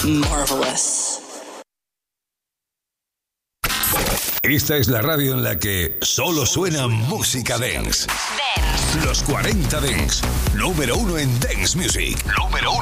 marvelous. Esta es la radio en la que solo suena música dance. Los 40 Dance. Número 1 en Dance Music. Número 1.